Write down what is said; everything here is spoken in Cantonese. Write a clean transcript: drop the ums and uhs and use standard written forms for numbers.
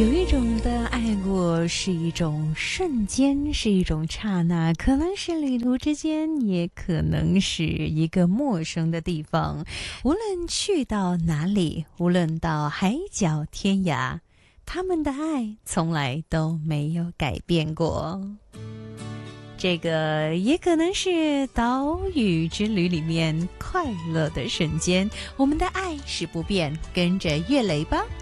有一种的爱过是一种瞬间，是一种刹那，可能是旅途之间，也可能是一个陌生的地方。无论去到哪里，无论到海角天涯，他们的爱从来都没有改变过。这个也可能是岛屿之旅里面快乐的瞬间，我们的爱是不变，跟着乐雷吧。